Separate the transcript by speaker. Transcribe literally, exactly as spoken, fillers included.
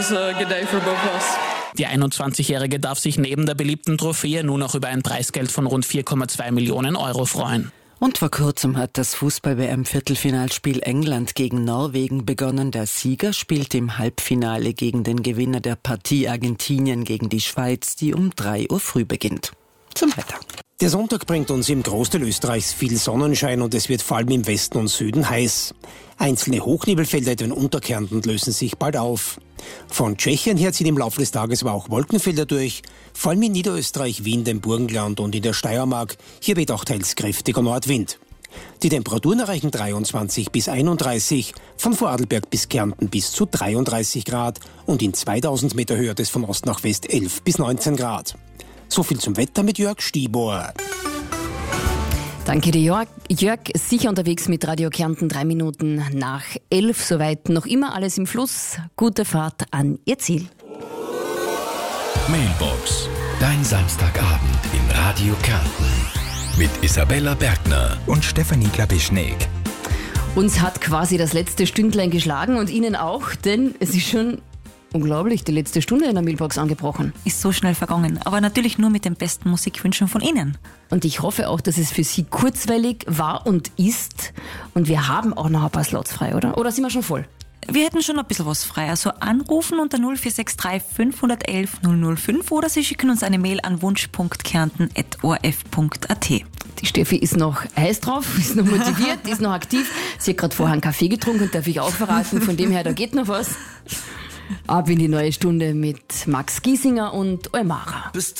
Speaker 1: was a good day for both of us.
Speaker 2: Die einundzwanzigjährige darf sich neben der beliebten Trophäe nun auch über ein Preisgeld von rund vier Komma zwei Millionen Euro freuen.
Speaker 3: Und vor kurzem hat das Fußball-W M-Viertelfinalspiel England gegen Norwegen begonnen. Der Sieger spielt im Halbfinale gegen den Gewinner der Partie Argentinien gegen die Schweiz, die um drei Uhr früh beginnt. Zum Wetter.
Speaker 4: Der Sonntag bringt uns im Großteil Österreichs viel Sonnenschein und es wird vor allem im Westen und Süden heiß. Einzelne Hochnebelfelder etwa in Unterkärnten lösen sich bald auf. Von Tschechien her ziehen im Laufe des Tages aber auch Wolkenfelder durch, vor allem in Niederösterreich, Wien, dem Burgenland und in der Steiermark. Hier weht auch teils kräftiger Nordwind. Die Temperaturen erreichen dreiundzwanzig bis einunddreißig, von Vorarlberg bis Kärnten bis zu dreiunddreißig Grad und in zweitausend Meter Höhe des von Ost nach West elf bis neunzehn Grad. So viel zum Wetter mit Jörg Stibor.
Speaker 5: Danke dir, Jörg. Jörg, sicher unterwegs mit Radio Kärnten, drei Minuten nach elf. Soweit noch immer alles im Fluss. Gute Fahrt an Ihr Ziel.
Speaker 6: Mailbox, dein Samstagabend in Radio Kärnten. Mit Isabella Bergner und Stefanie Klabischnik.
Speaker 5: Uns hat quasi das letzte Stündlein geschlagen und Ihnen auch, denn es ist schon unglaublich, die letzte Stunde in der Mailbox angebrochen.
Speaker 7: Ist so schnell vergangen, aber natürlich nur mit den besten Musikwünschen von Ihnen.
Speaker 5: Und ich hoffe auch, dass es für Sie kurzweilig war und ist. Und wir haben auch noch ein paar Slots frei, oder? Oder sind wir schon voll?
Speaker 7: Wir hätten schon ein bisschen was frei. Also anrufen unter null vier sechs drei fünf eins eins null null fünf oder Sie schicken uns eine Mail an wunsch punkt kärnten at o r f punkt a t.
Speaker 5: Die Steffi ist noch heiß drauf, ist noch motiviert, ist noch aktiv. Sie hat gerade vorher einen Kaffee getrunken, darf ich auch verraten. Von dem her, da geht noch was. Ab in die neue Stunde mit Max Giesinger und Eumara.